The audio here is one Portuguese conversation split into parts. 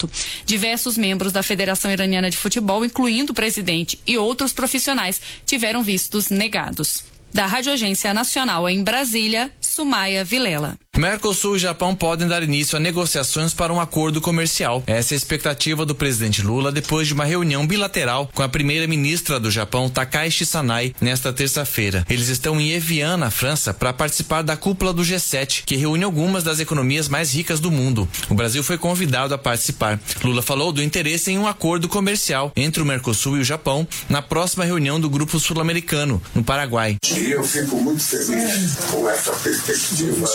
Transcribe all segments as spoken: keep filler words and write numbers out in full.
alto. Diversos membros da Federação Iraniana de Futebol, incluindo o presidente e outros profissionais, tiveram vistos negados. Da Rádio Agência Nacional em Brasília, Sumaia Vilela. Mercosul e Japão podem dar início a negociações para um acordo comercial. Essa é a expectativa do presidente Lula depois de uma reunião bilateral com a primeira-ministra do Japão, Takaichi Sanai, nesta terça-feira. Eles estão em Evian, na França, para participar da cúpula do G sete, que reúne algumas das economias mais ricas do mundo. O Brasil foi convidado a participar. Lula falou do interesse em um acordo comercial entre o Mercosul e o Japão na próxima reunião do Grupo Sul-Americano, no Paraguai. E eu fico muito feliz com essa perspectiva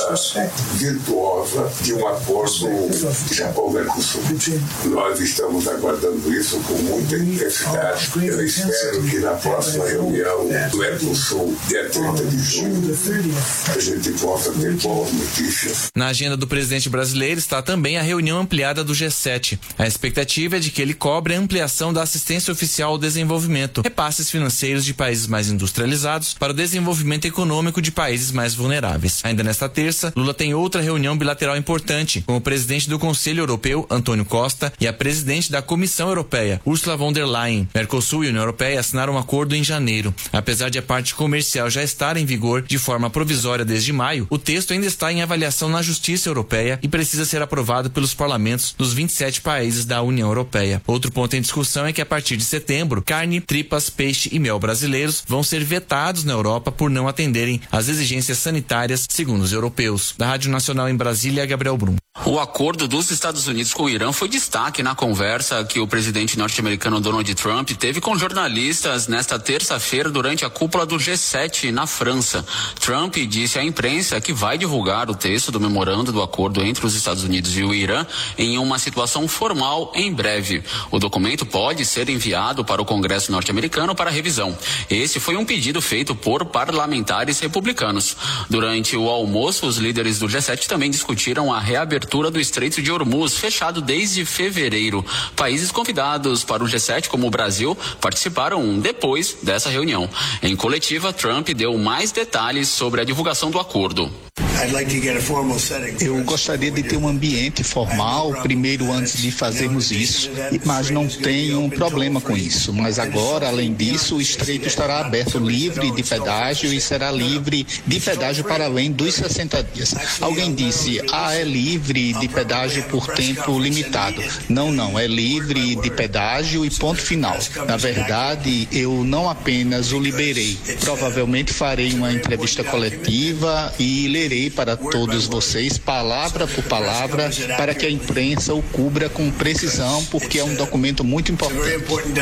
virtuosa de um acordo Japão-Mercosul. Nós estamos aguardando isso com muita intensidade. Eu espero que na próxima reunião do Mercosul, dia trinta de junho, a gente possa ter boas notícias. Na agenda do presidente brasileiro está também a reunião ampliada do G sete. A expectativa é de que ele cobre a ampliação da assistência oficial ao desenvolvimento, repasses financeiros de países mais industrializados para o desenvolvimento econômico de países mais vulneráveis. Ainda nesta terça, Lula tem outra reunião bilateral importante com o presidente do Conselho Europeu, Antônio Costa, e a presidente da Comissão Europeia, Ursula von der Leyen. Mercosul e União Europeia assinaram um acordo em janeiro. Apesar de a parte comercial já estar em vigor de forma provisória desde maio, o texto ainda está em avaliação na Justiça Europeia e precisa ser aprovado pelos parlamentos dos vinte e sete países da União Europeia. Outro ponto em discussão é que a partir de setembro, carne, tripas, peixe e mel brasileiros vão ser vetados na Europa por não atenderem às exigências sanitárias, segundo os europeus. Da Rádio Nacional em Brasília, Gabriel Brum. O acordo dos Estados Unidos com o Irã foi destaque na conversa que o presidente norte-americano Donald Trump teve com jornalistas nesta terça-feira durante a cúpula do G sete na França. Trump disse à imprensa que vai divulgar o texto do memorando do acordo entre os Estados Unidos e o Irã em uma situação formal em breve. O documento pode ser enviado para o Congresso norte-americano para revisão. Esse foi um pedido feito por parlamentares republicanos. Durante o almoço, os líderes do G sete também discutiram a reabertura do Estreito de Hormuz, fechado desde fevereiro. Países convidados para o G sete, como o Brasil, participaram depois dessa reunião. Em coletiva, Trump deu mais detalhes sobre a divulgação do acordo. Eu gostaria de ter um ambiente formal primeiro antes de fazermos isso, mas não tenho um problema com isso. Mas agora, além disso, o estreito estará aberto livre de pedágio e será livre de pedágio para além dos sessenta dias. Alguém disse, ah, é livre de pedágio por tempo limitado. Não, não, é livre de pedágio e ponto final. Na verdade, eu não apenas o liberei. Provavelmente farei uma entrevista coletiva e lerei para todos vocês, palavra por palavra, para que a imprensa o cubra com precisão, porque é um documento muito importante.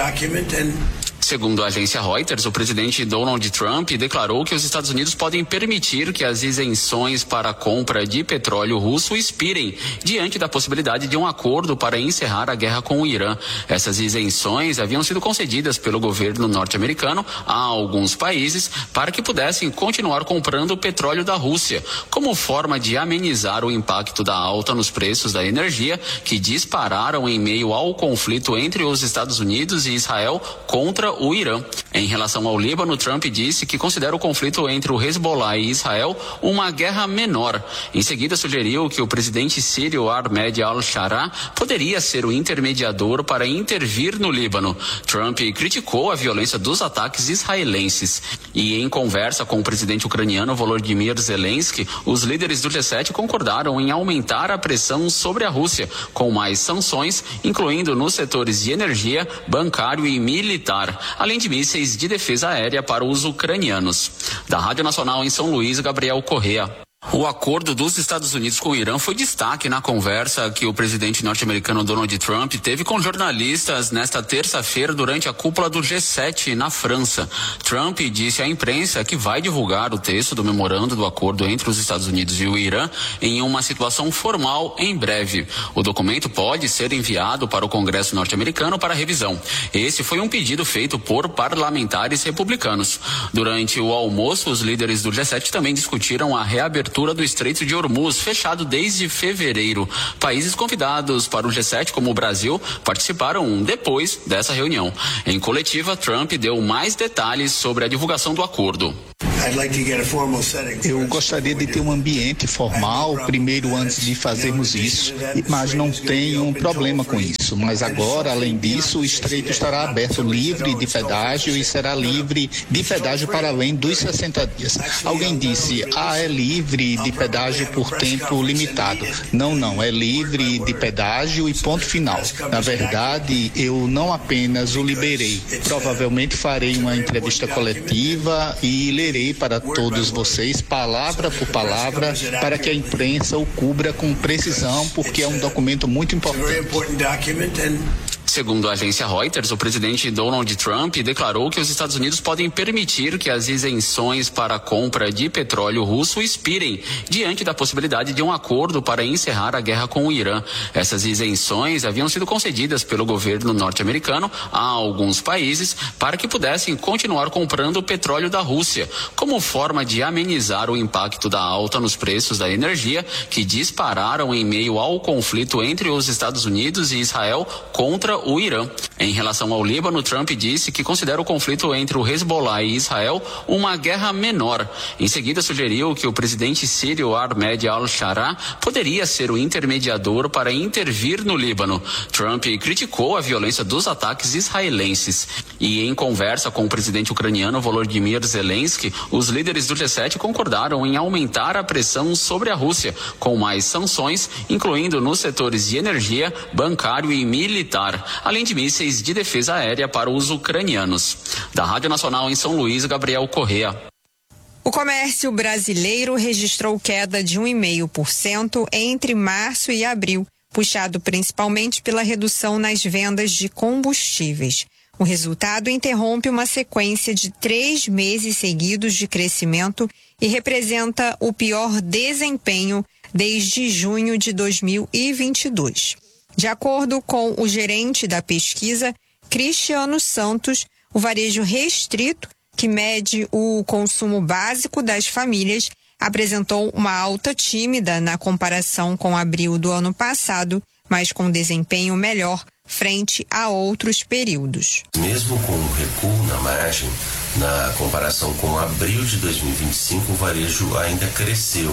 Segundo a agência Reuters, o presidente Donald Trump declarou que os Estados Unidos podem permitir que as isenções para a compra de petróleo russo expirem, diante da possibilidade de um acordo para encerrar a guerra com o Irã. Essas isenções haviam sido concedidas pelo governo norte-americano a alguns países para que pudessem continuar comprando o petróleo da Rússia, como forma de amenizar o impacto da alta nos preços da energia, que dispararam em meio ao conflito entre os Estados Unidos e Israel contra o Irã. Em relação ao Líbano, Trump disse que considera o conflito entre o Hezbollah e Israel uma guerra menor. Em seguida, sugeriu que o presidente sírio Ahmed al-Sharaa poderia ser o intermediador para intervir no Líbano. Trump criticou a violência dos ataques israelenses. E em conversa com o presidente ucraniano Volodymyr Zelensky, os líderes do G sete concordaram em aumentar a pressão sobre a Rússia, com mais sanções, incluindo nos setores de energia, bancário e militar, além de mísseis de defesa aérea para os ucranianos. Da Rádio Nacional em São Luís, Gabriel Correa. O acordo dos Estados Unidos com o Irã foi destaque na conversa que o presidente norte-americano Donald Trump teve com jornalistas nesta terça-feira durante a cúpula do G sete na França. Trump disse à imprensa que vai divulgar o texto do memorando do acordo entre os Estados Unidos e o Irã em uma situação formal em breve. O documento pode ser enviado para o Congresso norte-americano para revisão. Esse foi um pedido feito por parlamentares republicanos. Durante o almoço, os líderes do G sete também discutiram a reabertura do Estreito de Hormuz, fechado desde fevereiro. Países convidados para o G sete, como o Brasil, participaram depois dessa reunião. Em coletiva, Trump deu mais detalhes sobre a divulgação do acordo. Eu gostaria de ter um ambiente formal primeiro antes de fazermos isso, mas não tenho um problema com isso. isso, mas agora, além disso, o estreito estará aberto livre de pedágio e será livre de pedágio para além dos sessenta dias. Alguém disse, ah, é livre de pedágio por tempo limitado. Não, não, é livre de pedágio e ponto final. Na verdade, eu não apenas o liberei, provavelmente farei uma entrevista coletiva e lerei para todos vocês, palavra por palavra, para que a imprensa o cubra com precisão, porque é um documento muito importante. Segundo a agência Reuters, o presidente Donald Trump declarou que os Estados Unidos podem permitir que as isenções para a compra de petróleo russo expirem, diante da possibilidade de um acordo para encerrar a guerra com o Irã. Essas isenções haviam sido concedidas pelo governo norte-americano a alguns países para que pudessem continuar comprando o petróleo da Rússia, como forma de amenizar o impacto da alta nos preços da energia, que dispararam em meio ao conflito entre os Estados Unidos e Israel contra o Irã. Em relação ao Líbano, Trump disse que considera o conflito entre o Hezbollah e Israel uma guerra menor. Em seguida, sugeriu que o presidente sírio Ahmed al-Sharaa poderia ser o intermediador para intervir no Líbano. Trump criticou a violência dos ataques israelenses. E em conversa com o presidente ucraniano Volodymyr Zelensky, os líderes do G sete concordaram em aumentar a pressão sobre a Rússia, com mais sanções, incluindo nos setores de energia, bancário e militar, além de mísseis de defesa aérea para os ucranianos. Da Rádio Nacional em São Luís, Gabriel Correa. O comércio brasileiro registrou queda de um vírgula cinco por cento entre março e abril, puxado principalmente pela redução nas vendas de combustíveis. O resultado interrompe uma sequência de três meses seguidos de crescimento e representa o pior desempenho desde junho de dois mil e vinte e dois. De acordo com o gerente da pesquisa, Cristiano Santos, o varejo restrito, que mede o consumo básico das famílias, apresentou uma alta tímida na comparação com abril do ano passado, mas com desempenho melhor frente a outros períodos. Mesmo com o recuo na margem, na comparação com abril de dois mil e vinte e cinco, o varejo ainda cresceu,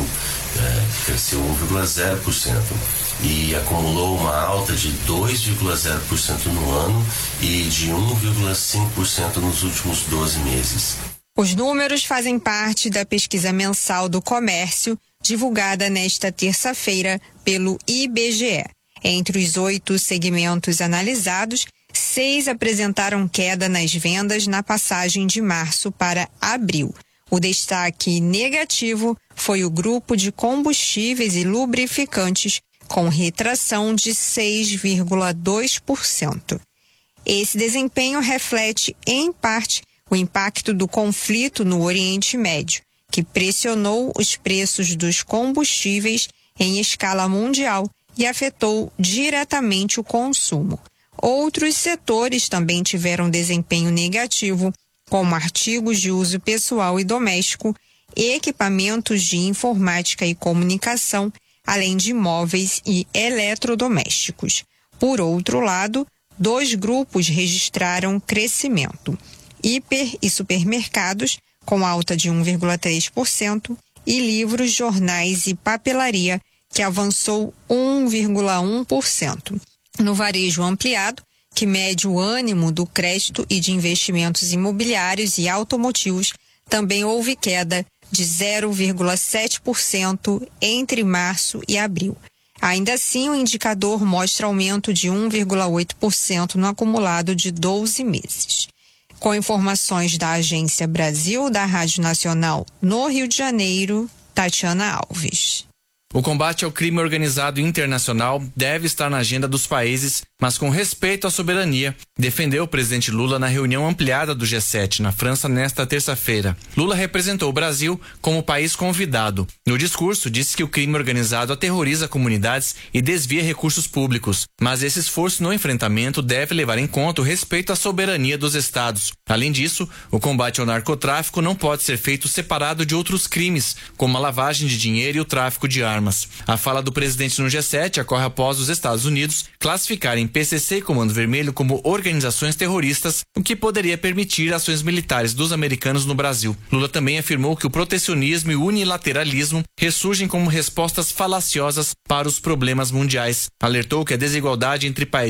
é, cresceu um vírgula zero por cento e acumulou uma alta de dois vírgula zero por cento no ano e de um vírgula cinco por cento nos últimos doze meses. Os números fazem parte da pesquisa mensal do comércio, divulgada nesta terça-feira pelo I B G E. Entre os oito segmentos analisados, seis apresentaram queda nas vendas na passagem de março para abril. O destaque negativo foi o grupo de combustíveis e lubrificantes, com retração de seis vírgula dois por cento. Esse desempenho reflete, em parte, o impacto do conflito no Oriente Médio, que pressionou os preços dos combustíveis em escala mundial e afetou diretamente o consumo. Outros setores também tiveram desempenho negativo, como artigos de uso pessoal e doméstico, equipamentos de informática e comunicação, além de móveis e eletrodomésticos. Por outro lado, dois grupos registraram crescimento: hiper e supermercados, com alta de um vírgula três por cento, e livros, jornais e papelaria, que avançou um vírgula um por cento. No varejo ampliado, que mede o ânimo do crédito e de investimentos imobiliários e automotivos, também houve queda de zero vírgula sete por cento entre março e abril. Ainda assim, o indicador mostra aumento de um vírgula oito por cento no acumulado de doze meses. Com informações da Agência Brasil da Rádio Nacional no Rio de Janeiro, Tatiana Alves. O combate ao crime organizado internacional deve estar na agenda dos países, mas com respeito à soberania, defendeu o presidente Lula na reunião ampliada do G sete na França nesta terça-feira. Lula representou o Brasil como país convidado. No discurso, disse que o crime organizado aterroriza comunidades e desvia recursos públicos, mas esse esforço no enfrentamento deve levar em conta o respeito à soberania dos estados. Além disso, o combate ao narcotráfico não pode ser feito separado de outros crimes, como a lavagem de dinheiro e o tráfico de armas. A fala do presidente no G sete ocorre após os Estados Unidos classificarem P C C e Comando Vermelho como organizações terroristas, o que poderia permitir ações militares dos americanos no Brasil. Lula também afirmou que o protecionismo e o unilateralismo ressurgem como respostas falaciosas para os problemas mundiais. Alertou que a desigualdade entre países ricos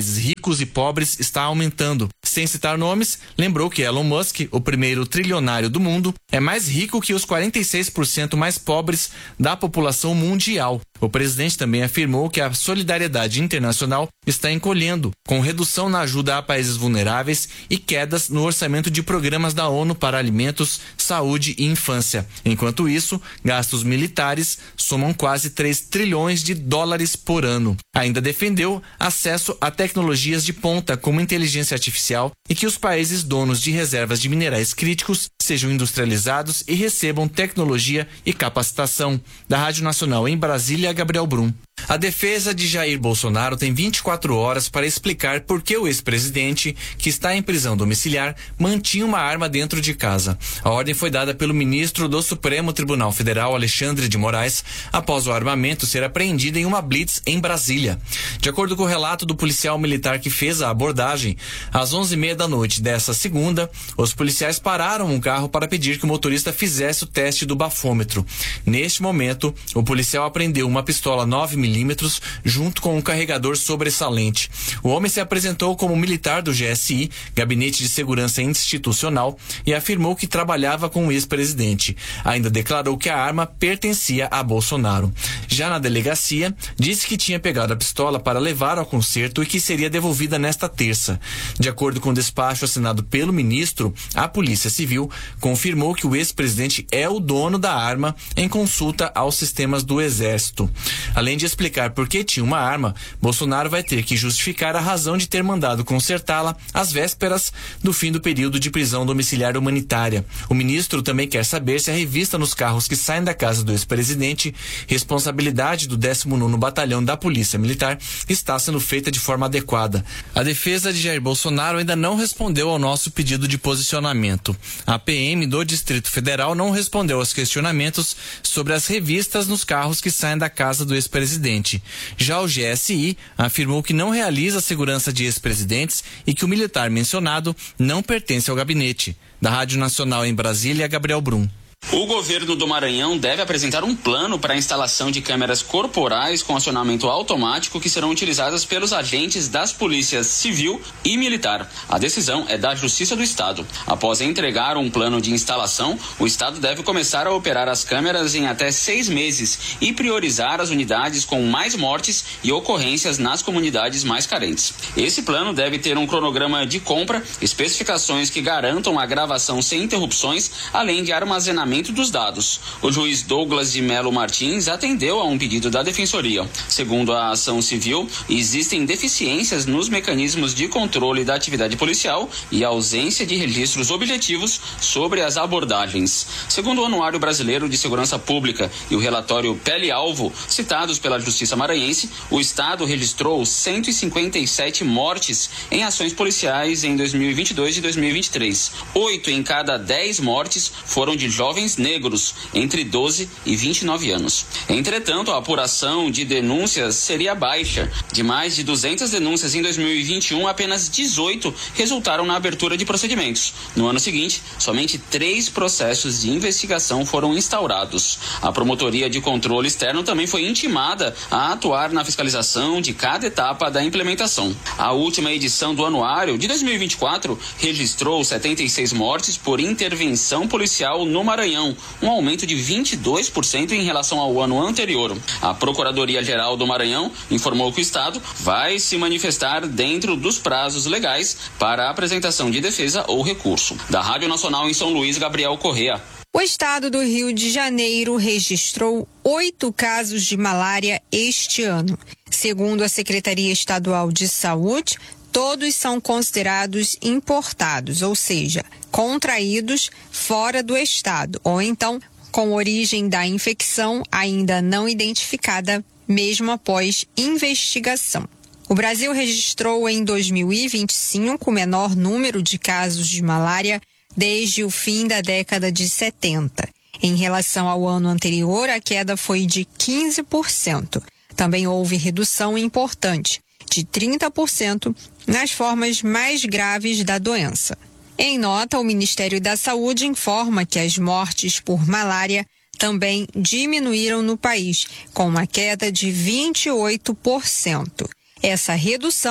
ricos e pobres está aumentando. Sem citar nomes, lembrou que Elon Musk, o primeiro trilionário do mundo, é mais rico que os quarenta e seis por cento mais pobres da população mundial. O presidente também afirmou que a solidariedade internacional está encolhendo, com redução na ajuda a países vulneráveis e quedas no orçamento de programas da ONU para alimentos, saúde e infância. Enquanto isso, gastos militares somam quase três trilhões de dólares por ano. Ainda defendeu acesso a tecnologias de ponta como inteligência artificial e que os países donos de reservas de minerais críticos sejam industrializados e recebam tecnologia e capacitação. Da Rádio Nacional em Brasília, Gabriel Brum. A defesa de Jair Bolsonaro tem vinte e quatro horas para explicar por que o ex-presidente, que está em prisão domiciliar, mantinha uma arma dentro de casa. A ordem foi dada pelo ministro do Supremo Tribunal Federal, Alexandre de Moraes, após o armamento ser apreendido em uma blitz em Brasília. De acordo com o relato do policial militar que fez a abordagem, às onze e meia da noite dessa segunda, os policiais pararam um carro para pedir que o motorista fizesse o teste do bafômetro. Neste momento, o policial apreendeu uma pistola nove milímetros junto com um carregador sobressalente. O homem se apresentou como militar do G S I, Gabinete de Segurança Institucional, e afirmou que trabalhava com o ex-presidente. Ainda declarou que a arma pertencia a Bolsonaro. Já na delegacia, disse que tinha pegado a pistola para levar ao concerto e que seria devolvida nesta terça. De acordo com o despacho assinado pelo ministro, a Polícia Civil confirmou que o ex-presidente é o dono da arma em consulta aos sistemas do Exército. Além de explicar por que tinha uma arma, Bolsonaro vai ter que justificar a razão de ter mandado consertá-la às vésperas do fim do período de prisão domiciliar humanitária. O ministro também quer saber se a revista nos carros que saem da casa do ex-presidente, responsabilidade do décimo nono Batalhão da Polícia Militar, está sendo feita de forma adequada. A defesa de Jair Bolsonaro ainda não respondeu ao nosso pedido de posicionamento. A P M do Distrito Federal não respondeu aos questionamentos sobre as revistas nos carros que saem da casa do ex-presidente. Já o G S I afirmou que não realiza a segurança de ex-presidentes e que o militar mencionado não pertence ao gabinete. Da Rádio Nacional em Brasília, Gabriel Brum. O governo do Maranhão deve apresentar um plano para a instalação de câmeras corporais com acionamento automático que serão utilizadas pelos agentes das polícias civil e militar. A decisão é da Justiça do Estado. Após entregar um plano de instalação, o Estado deve começar a operar as câmeras em até seis meses e priorizar as unidades com mais mortes e ocorrências nas comunidades mais carentes. Esse plano deve ter um cronograma de compra, especificações que garantam a gravação sem interrupções, além de armazenamento dos dados. O juiz Douglas de Melo Martins atendeu a um pedido da Defensoria. Segundo a ação civil, existem deficiências nos mecanismos de controle da atividade policial e ausência de registros objetivos sobre as abordagens. Segundo o Anuário Brasileiro de Segurança Pública e o relatório Pele-Alvo, citados pela Justiça Maranhense, o Estado registrou cento e cinquenta e sete mortes em ações policiais em dois mil e vinte e dois e dois mil e vinte e três. Oito em cada dez mortes foram de jovens negros entre doze e vinte e nove anos. Entretanto, a apuração de denúncias seria baixa. De mais de duzentas denúncias em dois mil e vinte e um, apenas dezoito resultaram na abertura de procedimentos. No ano seguinte, somente três processos de investigação foram instaurados. A Promotoria de Controle Externo também foi intimada a atuar na fiscalização de cada etapa da implementação. A última edição do anuário de dois mil e vinte e quatro registrou setenta e seis mortes por intervenção policial no Maranhão, um aumento de vinte e dois por cento em relação ao ano anterior. A Procuradoria-Geral do Maranhão informou que o Estado vai se manifestar dentro dos prazos legais para a apresentação de defesa ou recurso. Da Rádio Nacional em São Luís, Gabriel Correa. O estado do Rio de Janeiro registrou oito casos de malária este ano. Segundo a Secretaria Estadual de Saúde, todos são considerados importados, ou seja, contraídos fora do estado, ou então com origem da infecção ainda não identificada, mesmo após investigação. O Brasil registrou em dois mil e vinte e cinco o menor número de casos de malária desde o fim da década de setenta. Em relação ao ano anterior, a queda foi de quinze por cento. Também houve redução importante, de trinta por cento, nas formas mais graves da doença. Em nota, o Ministério da Saúde informa que as mortes por malária também diminuíram no país, com uma queda de vinte e oito por cento. Essa redução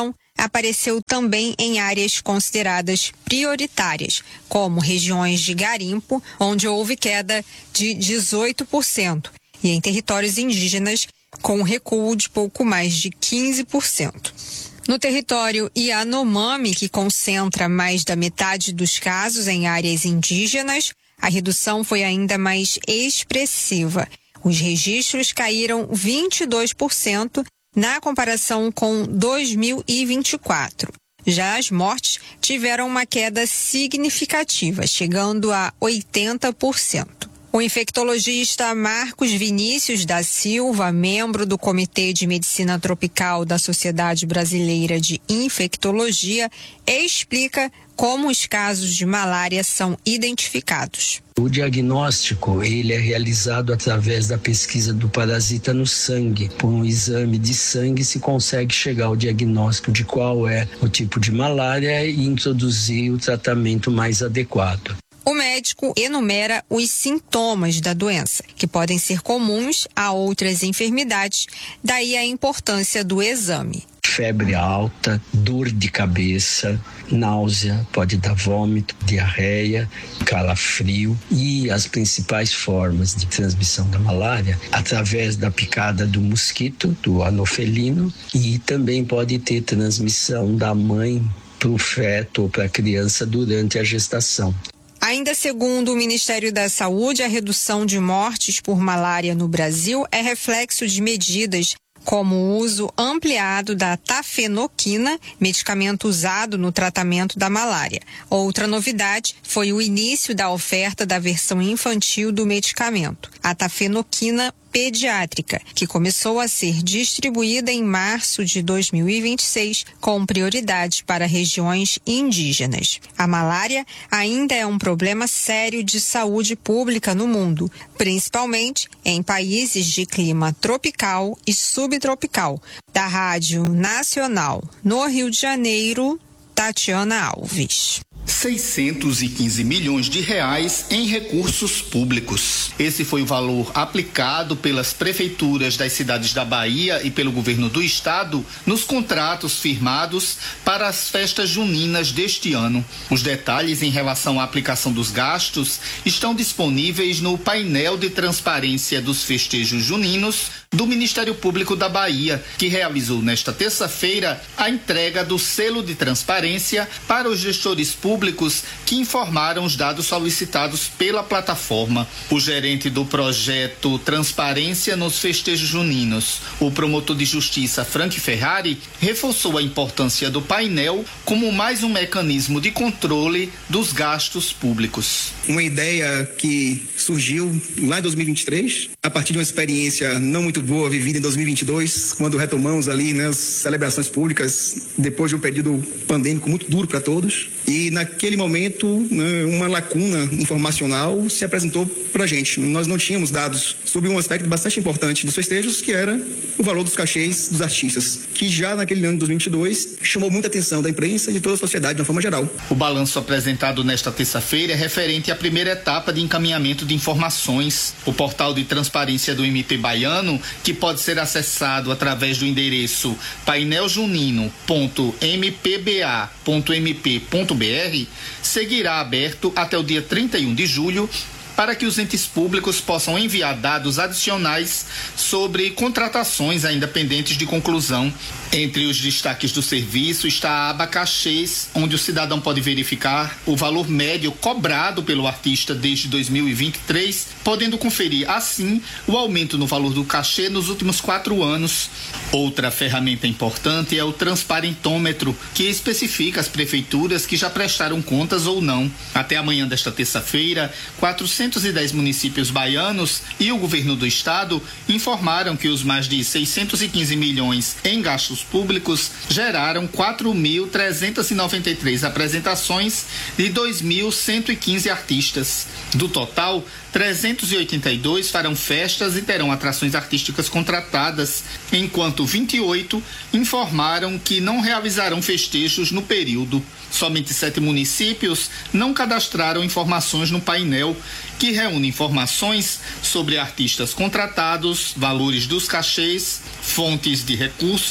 apareceu também em áreas consideradas prioritárias, como regiões de garimpo, onde houve queda de dezoito por cento, e em territórios indígenas, com um recuo de pouco mais de quinze por cento. No território Yanomami, que concentra mais da metade dos casos em áreas indígenas, a redução foi ainda mais expressiva. Os registros caíram vinte e dois por cento na comparação com dois mil e vinte e quatro. Já as mortes tiveram uma queda significativa, chegando a oitenta por cento. O infectologista Marcos Vinícius da Silva, membro do Comitê de Medicina Tropical da Sociedade Brasileira de Infectologia, explica como os casos de malária são identificados. O diagnóstico ele é realizado através da pesquisa do parasita no sangue. Por um exame de sangue se consegue chegar ao diagnóstico de qual é o tipo de malária e introduzir o tratamento mais adequado. O médico enumera os sintomas da doença, que podem ser comuns a outras enfermidades, daí a importância do exame. Febre alta, dor de cabeça, náusea, pode dar vômito, diarreia, calafrio e as principais formas de transmissão da malária através da picada do mosquito, do anofelino, e também pode ter transmissão da mãe para o feto ou para a criança durante a gestação. Ainda segundo o Ministério da Saúde, a redução de mortes por malária no Brasil é reflexo de medidas como o uso ampliado da tafenoquina, medicamento usado no tratamento da malária. Outra novidade foi o início da oferta da versão infantil do medicamento, a tafenoquina pediátrica, que começou a ser distribuída em março de dois mil e vinte e seis, com prioridade para regiões indígenas. A malária ainda é um problema sério de saúde pública no mundo, principalmente em países de clima tropical e subtropical. Da Rádio Nacional, no Rio de Janeiro, Tatiana Alves. seiscentos e quinze milhões de reais em recursos públicos. Esse foi o valor aplicado pelas prefeituras das cidades da Bahia e pelo governo do estado nos contratos firmados para as festas juninas deste ano. Os detalhes em relação à aplicação dos gastos estão disponíveis no painel de transparência dos festejos juninos do Ministério Público da Bahia, que realizou nesta terça-feira a entrega do selo de transparência para os gestores públicos que informaram os dados solicitados pela plataforma. O gerente do projeto Transparência nos Festejos Juninos, o promotor de justiça Frank Ferrari, reforçou a importância do painel como mais um mecanismo de controle dos gastos públicos. Uma ideia que surgiu lá em dois mil e vinte e três, a partir de uma experiência não muito boa vivida em dois mil e vinte e dois, quando retomamos ali, né, as celebrações públicas depois de um período pandêmico muito duro para todos. E naquele momento, né, uma lacuna informacional se apresentou para a gente. Nós não tínhamos dados sobre um aspecto bastante importante dos festejos, que era o valor dos cachês dos artistas, que já naquele ano de dois mil e vinte e dois chamou muita atenção da imprensa e de toda a sociedade de uma forma geral. O balanço apresentado nesta terça-feira é referente à primeira etapa de encaminhamento de informações. O portal de transparência do M P baiano, que pode ser acessado através do endereço painel junino ponto m p b a ponto m p ponto b r, seguirá aberto até o dia trinta e um de julho para que os entes públicos possam enviar dados adicionais sobre contratações ainda pendentes de conclusão. Entre os destaques do serviço está a aba Cachês, onde o cidadão pode verificar o valor médio cobrado pelo artista desde dois mil e vinte e três, podendo conferir, assim, o aumento no valor do cachê nos últimos quatro anos. Outra ferramenta importante é o Transparentômetro, que especifica as prefeituras que já prestaram contas ou não. Até amanhã desta terça-feira, quatrocentos e dez municípios baianos e o governo do estado informaram que os mais de seiscentos e quinze milhões em gastos públicos geraram quatro mil trezentos e noventa e três apresentações de dois mil cento e quinze artistas. Do total, trezentos e oitenta e dois farão festas e terão atrações artísticas contratadas, enquanto vinte e oito informaram que não realizarão festejos no período. Somente sete municípios não cadastraram informações no painel, que reúne informações sobre artistas contratados, valores dos cachês, fontes de recursos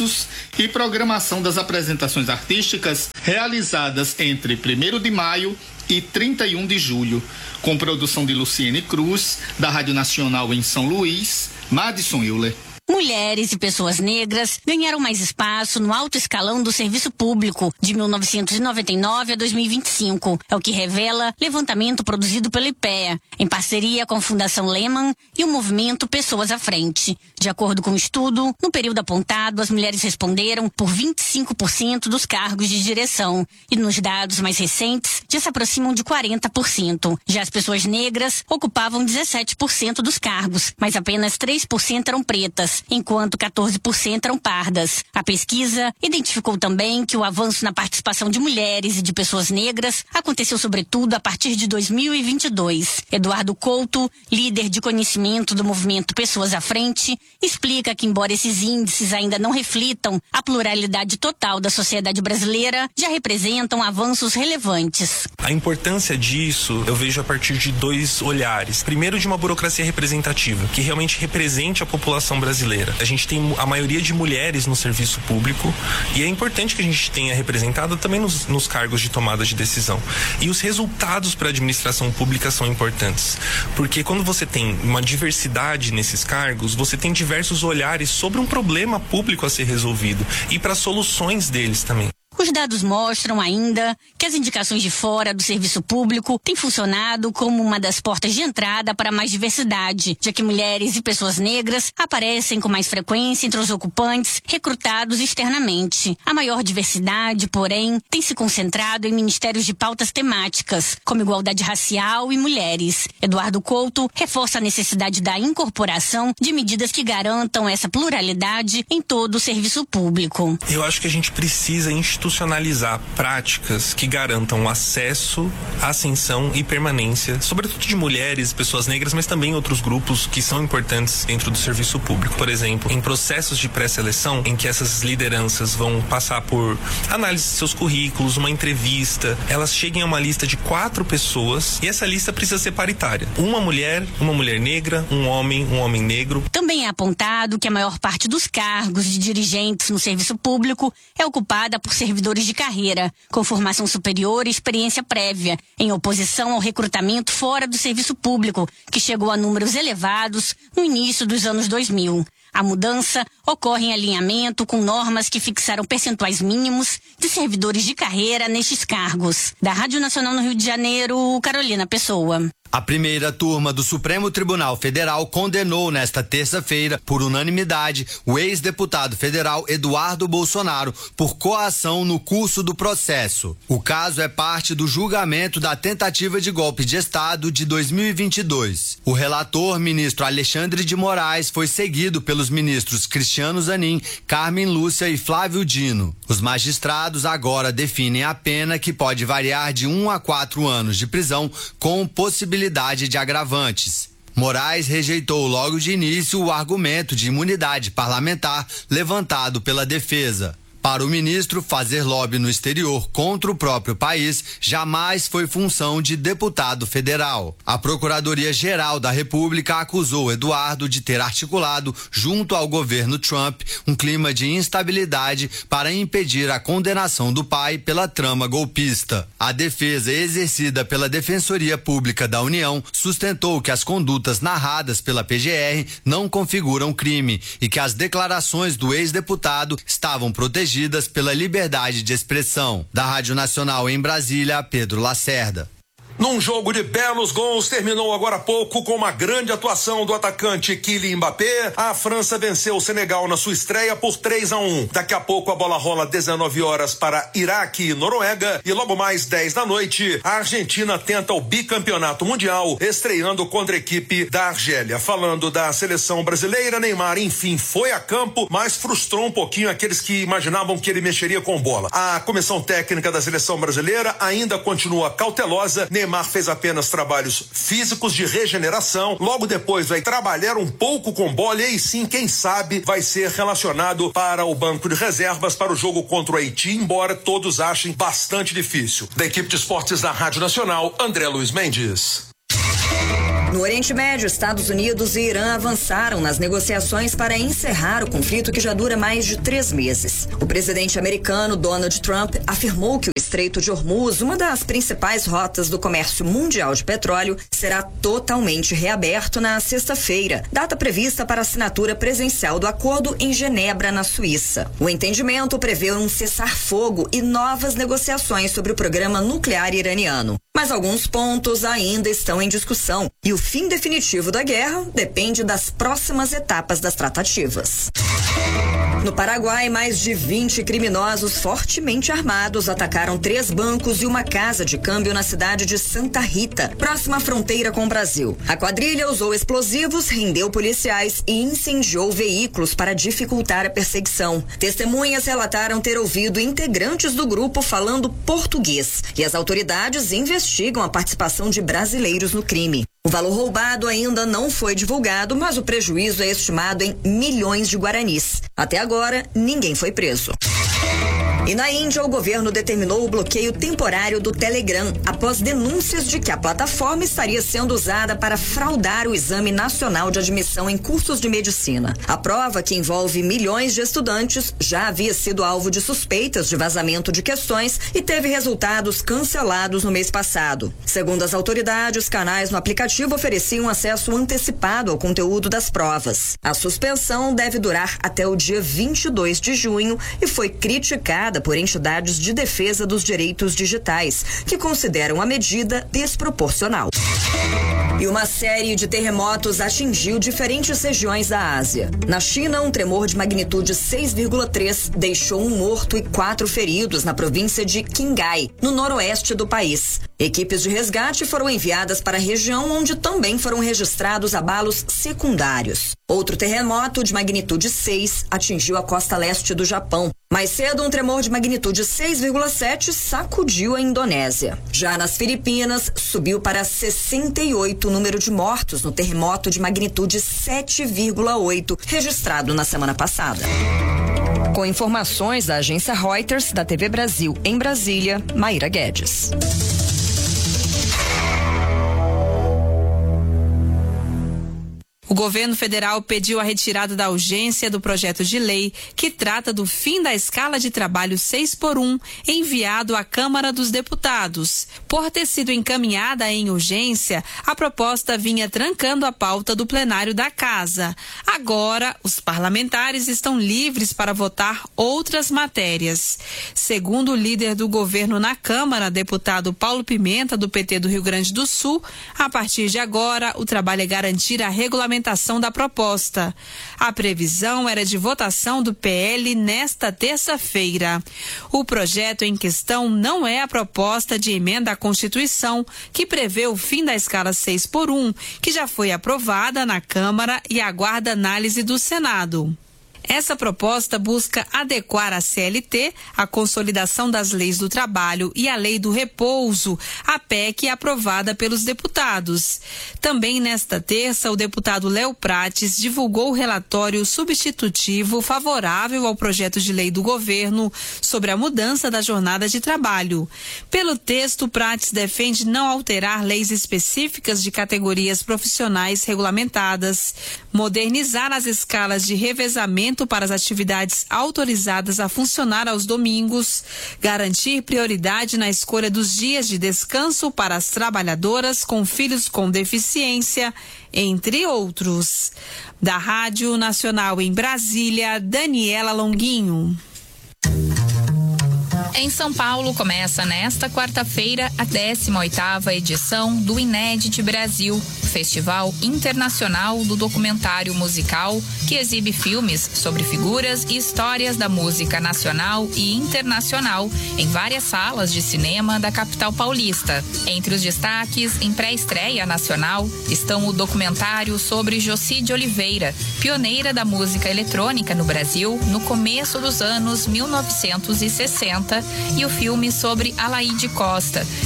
e programação das apresentações artísticas realizadas entre primeiro de maio e trinta e um de julho, com produção de Luciene Cruz, da Rádio Nacional em São Luís, Madison Euler. Mulheres e pessoas negras ganharam mais espaço no alto escalão do serviço público de mil novecentos e noventa e nove a dois mil e vinte e cinco. É o que revela levantamento produzido pelo I P E A, em parceria com a Fundação Lehman e o movimento Pessoas à Frente. De acordo com o estudo, no período apontado, as mulheres responderam por vinte e cinco por cento dos cargos de direção e nos dados mais recentes já se aproximam de quarenta por cento. Já as pessoas negras ocupavam dezessete por cento dos cargos, mas apenas três por cento eram pretas, enquanto quatorze por cento eram pardas. A pesquisa identificou também que o avanço na participação de mulheres e de pessoas negras aconteceu sobretudo a partir de dois mil e vinte e dois. Eduardo Couto, líder de conhecimento do movimento Pessoas à Frente, explica que, embora esses índices ainda não reflitam a pluralidade total da sociedade brasileira, já representam avanços relevantes. A importância disso eu vejo a partir de dois olhares. Primeiro, de uma burocracia representativa, que realmente represente a população brasileira. A gente tem a maioria de mulheres no serviço público e é importante que a gente tenha representado também nos, nos cargos de tomada de decisão. E os resultados para a administração pública são importantes, porque quando você tem uma diversidade nesses cargos, você tem diversos olhares sobre um problema público a ser resolvido e para soluções deles também. Os dados mostram ainda que as indicações de fora do serviço público têm funcionado como uma das portas de entrada para mais diversidade, já que mulheres e pessoas negras aparecem com mais frequência entre os ocupantes recrutados externamente. A maior diversidade, porém, tem se concentrado em ministérios de pautas temáticas, como igualdade racial e mulheres. Eduardo Couto reforça a necessidade da incorporação de medidas que garantam essa pluralidade em todo o serviço público. Eu acho que a gente precisa institucionalizar práticas que garantam acesso, ascensão e permanência, sobretudo de mulheres, pessoas negras, mas também outros grupos que são importantes dentro do serviço público. Por exemplo, em processos de pré-seleção, em que essas lideranças vão passar por análise de seus currículos, uma entrevista, elas cheguem a uma lista de quatro pessoas e essa lista precisa ser paritária. Uma mulher, uma mulher negra, um homem, um homem negro. Também é apontado que a maior parte dos cargos de dirigentes no serviço público é ocupada por servidores de carreira, com formação superior e experiência prévia, em oposição ao recrutamento fora do serviço público, que chegou a números elevados no início dos anos dois mil. A mudança ocorre em alinhamento com normas que fixaram percentuais mínimos de servidores de carreira nestes cargos. Da Rádio Nacional no Rio de Janeiro, Carolina Pessoa. A primeira turma do Supremo Tribunal Federal condenou nesta terça-feira, por unanimidade, o ex-deputado federal Eduardo Bolsonaro por coação no curso do processo. O caso é parte do julgamento da tentativa de golpe de Estado de dois mil e vinte e dois. O relator, ministro Alexandre de Moraes, foi seguido pelos ministros Cristiano Zanin, Carmen Lúcia e Flávio Dino. Os magistrados agora definem a pena, que pode variar de um a quatro anos de prisão, com possibilidade de agravantes. Moraes rejeitou logo de início o argumento de imunidade parlamentar levantado pela defesa. Para o ministro, fazer lobby no exterior contra o próprio país jamais foi função de deputado federal. A Procuradoria-Geral da República acusou Eduardo de ter articulado, junto ao governo Trump, um clima de instabilidade para impedir a condenação do pai pela trama golpista. A defesa exercida pela Defensoria Pública da União sustentou que as condutas narradas pela P G R não configuram crime e que as declarações do ex-deputado estavam protegidas pela liberdade de expressão. Da Rádio Nacional em Brasília, Pedro Lacerda. Num jogo de belos gols, terminou agora há pouco com uma grande atuação do atacante Kylian Mbappé. A França venceu o Senegal na sua estreia por três a um. Daqui a pouco a bola rola dezenove horas para Iraque e Noruega e logo mais dez da noite a Argentina tenta o bicampeonato mundial, estreando contra a equipe da Argélia. Falando da seleção brasileira, Neymar enfim foi a campo, mas frustrou um pouquinho aqueles que imaginavam que ele mexeria com bola. A comissão técnica da seleção brasileira ainda continua cautelosa. Neymar fez apenas trabalhos físicos de regeneração, logo depois vai trabalhar um pouco com bola e aí sim, quem sabe, vai ser relacionado para o banco de reservas para o jogo contra o Haiti, embora todos achem bastante difícil. Da equipe de esportes da Rádio Nacional, André Luiz Mendes. No Oriente Médio, Estados Unidos e Irã avançaram nas negociações para encerrar o conflito que já dura mais de três meses. O presidente americano Donald Trump afirmou que o Estreito de Hormuz, uma das principais rotas do comércio mundial de petróleo, será totalmente reaberto na sexta-feira, data prevista para a assinatura presencial do acordo em Genebra, na Suíça. O entendimento prevê um cessar-fogo e novas negociações sobre o programa nuclear iraniano. Mas alguns pontos ainda estão em discussão e o fim definitivo da guerra depende das próximas etapas das tratativas. No Paraguai, mais de vinte criminosos fortemente armados atacaram três bancos e uma casa de câmbio na cidade de Santa Rita, próxima à fronteira com o Brasil. A quadrilha usou explosivos, rendeu policiais e incendiou veículos para dificultar a perseguição. Testemunhas relataram ter ouvido integrantes do grupo falando português e as autoridades investigam a participação de brasileiros no crime. O valor roubado ainda não foi divulgado, mas o prejuízo é estimado em milhões de guaranis. Até agora, ninguém foi preso. E na Índia, o governo determinou o bloqueio temporário do Telegram após denúncias de que a plataforma estaria sendo usada para fraudar o Exame Nacional de Admissão em cursos de medicina. A prova, que envolve milhões de estudantes, já havia sido alvo de suspeitas de vazamento de questões e teve resultados cancelados no mês passado. Segundo as autoridades, canais no aplicativo ofereciam acesso antecipado ao conteúdo das provas. A suspensão deve durar até o dia vinte e dois de junho e foi criticada por entidades de defesa dos direitos digitais, que consideram a medida desproporcional. E uma série de terremotos atingiu diferentes regiões da Ásia. Na China, um tremor de magnitude seis vírgula três deixou um morto e quatro feridos na província de Qinghai, no noroeste do país. Equipes de resgate foram enviadas para a região, onde também foram registrados abalos secundários. Outro terremoto de magnitude seis atingiu a costa leste do Japão. Mais cedo, um tremor de magnitude seis vírgula sete sacudiu a Indonésia. Já nas Filipinas, subiu para sessenta e oito o número de mortos no terremoto de magnitude sete vírgula oito, registrado na semana passada. Com informações da agência Reuters, da T V Brasil em Brasília, Maíra Guedes. O governo federal pediu a retirada da urgência do projeto de lei que trata do fim da escala de trabalho seis por um, enviado à Câmara dos Deputados. Por ter sido encaminhada em urgência, a proposta vinha trancando a pauta do plenário da Casa. Agora, os parlamentares estão livres para votar outras matérias. Segundo o líder do governo na Câmara, deputado Paulo Pimenta, do P T do Rio Grande do Sul, a partir de agora, o trabalho é garantir a regulamentação da proposta. A previsão era de votação do P L nesta terça-feira. O projeto em questão não é a proposta de emenda à Constituição, que prevê o fim da escala seis por um, que já foi aprovada na Câmara e aguarda análise do Senado. Essa proposta busca adequar a C L T, a Consolidação das Leis do Trabalho e a Lei do Repouso, a P E C aprovada pelos deputados. Também nesta terça, o deputado Léo Prates divulgou o relatório substitutivo favorável ao projeto de lei do governo sobre a mudança da jornada de trabalho. Pelo texto, Prates defende não alterar leis específicas de categorias profissionais regulamentadas, modernizar as escalas de revezamento para as atividades autorizadas a funcionar aos domingos, garantir prioridade na escolha dos dias de descanso para as trabalhadoras com filhos com deficiência, entre outros. Da Rádio Nacional em Brasília, Daniela Longuinho. Em São Paulo, começa nesta quarta-feira a décima oitava edição do Inédit Brasil, Festival Internacional do Documentário Musical, que exibe filmes sobre figuras e histórias da música nacional e internacional em várias salas de cinema da capital paulista. Entre os destaques, em pré-estreia nacional, estão o documentário sobre Jocy de Oliveira, pioneira da música eletrônica no Brasil no começo dos anos mil novecentos e sessenta, e o filme sobre Alaide Costa,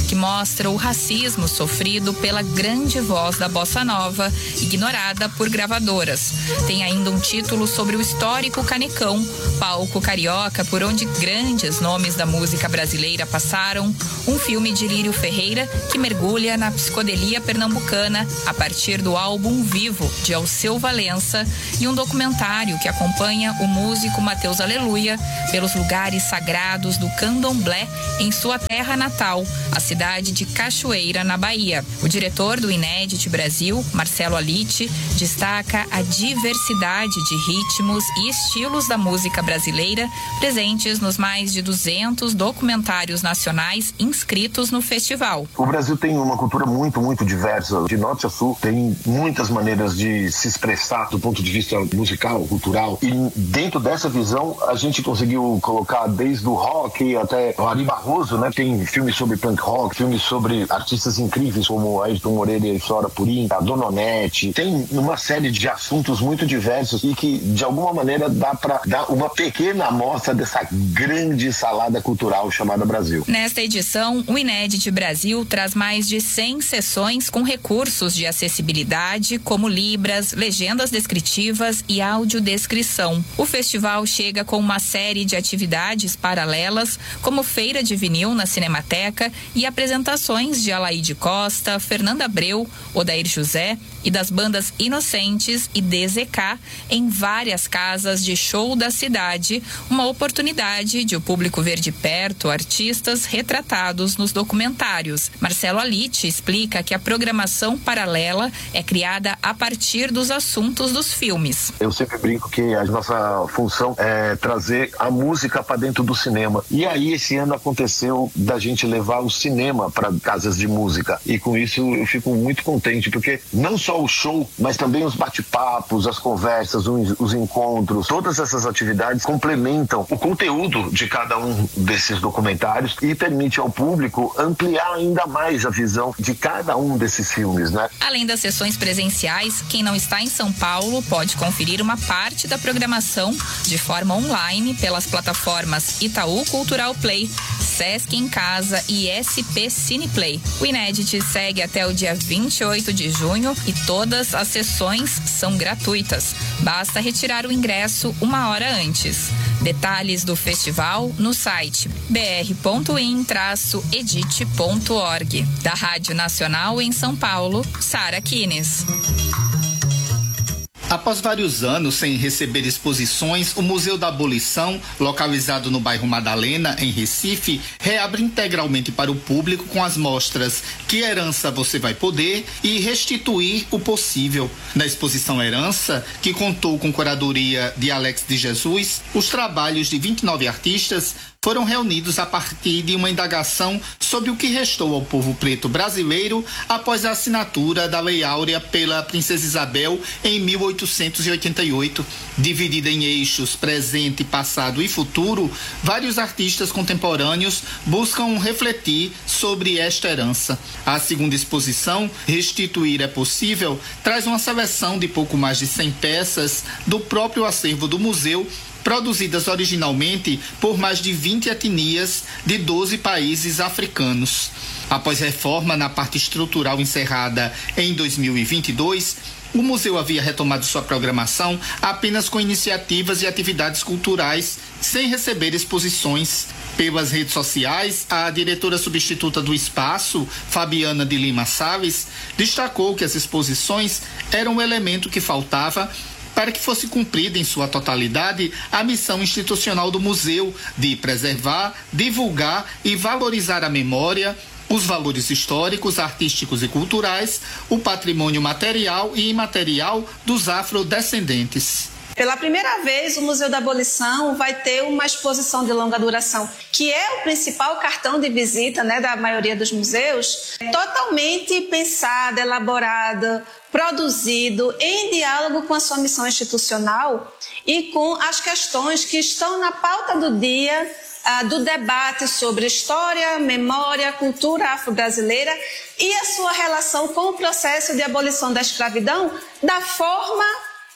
que mostra o racismo sofrido pela grande voz da bossa nova, ignorada por gravadoras. Tem ainda um título sobre o histórico Canecão, palco carioca por onde grandes nomes da música brasileira passaram, um filme de Lírio Ferreira que mergulha na psicodelia pernambucana a partir do álbum Vivo, de Alceu Valença, e um documentário que acompanha o músico Mateus Aleluia pelos lugares sagrados do candomblé em sua terra natal, a cidade de Cachoeira, na Bahia. O diretor do Inédit Brasil, Marcelo Alitti, destaca a diversidade de ritmos e estilos da música brasileira presentes nos mais de duzentos documentários nacionais inscritos no festival. O Brasil tem uma cultura muito, muito diversa, de norte a sul, tem muitas maneiras de se expressar do ponto de vista musical, cultural, e dentro dessa visão a gente conseguiu colocar desde o rock até o Ari Barroso, né? Tem filmes sobre punk rock, filmes sobre artistas incríveis como Ayrton Moreira e Flora Purim, a Dona Onete. Tem uma série de assuntos muito diversos e que de alguma maneira dá para dar uma pequena amostra dessa grande salada cultural chamada Brasil. Nesta edição, o Inédit Brasil traz mais de cem sessões com recursos de acessibilidade como libras, legendas descritivas e audiodescrição. O festival chega com uma série de atividades paralelas, como feira de vinil na Cinemateca e apresentações de Alaide Costa, Fernanda Abreu, Odair José e das bandas Inocentes e D Z K em várias casas de show da cidade, uma oportunidade de o público ver de perto artistas retratados nos documentários. Marcelo Alitti explica que a programação paralela é criada a partir dos assuntos dos filmes. Eu sempre brinco que a nossa função é trazer a música para dentro do cinema. E aí esse ano aconteceu da gente levar o cinema para casas de música. E com isso eu fico muito contente, porque não só o show, mas também os bate-papos, as conversas, os encontros, todas essas atividades complementam o conteúdo de cada um desses documentários e permite ao público ampliar ainda mais a visão de cada um desses filmes, né? Além das sessões presenciais, quem não está em São Paulo pode conferir uma parte da programação de forma online pelas plataformas Itaú Cultural Play, Sesc em Casa e S P Cineplay. O Inédit segue até o dia vinte e oito de junho e todas as sessões são gratuitas. Basta retirar o ingresso uma hora antes. Detalhes do festival no site b r ponto in traço edit ponto org. Da Rádio Nacional em São Paulo, Sara Kines. Após vários anos sem receber exposições, o Museu da Abolição, localizado no bairro Madalena, em Recife, reabre integralmente para o público com as mostras Que Herança Você Vai Poder e Restituir o Possível. Na exposição Herança, que contou com curadoria de Alex de Jesus, os trabalhos de vinte e nove artistas foram reunidos a partir de uma indagação sobre o que restou ao povo preto brasileiro após a assinatura da Lei Áurea pela Princesa Isabel em mil oitocentos e oitenta e oito. Dividida em eixos presente, passado e futuro, vários artistas contemporâneos buscam refletir sobre esta herança. A segunda exposição, Restituir é Possível, traz uma seleção de pouco mais de cem peças do próprio acervo do museu, produzidas originalmente por mais de vinte etnias de doze países africanos. Após reforma na parte estrutural encerrada em dois mil e vinte e dois, o museu havia retomado sua programação apenas com iniciativas e atividades culturais, sem receber exposições. Pelas redes sociais, a diretora substituta do espaço, Fabiana de Lima Salles, destacou que as exposições eram um elemento que faltava para que fosse cumprida em sua totalidade a missão institucional do museu de preservar, divulgar e valorizar a memória, os valores históricos, artísticos e culturais, o patrimônio material e imaterial dos afrodescendentes. Pela primeira vez, o Museu da Abolição vai ter uma exposição de longa duração, que é o principal cartão de visita, né, da maioria dos museus, totalmente pensado, elaborado, produzido em diálogo com a sua missão institucional e com as questões que estão na pauta do dia, ah, do debate sobre história, memória, cultura afro-brasileira e a sua relação com o processo de abolição da escravidão da forma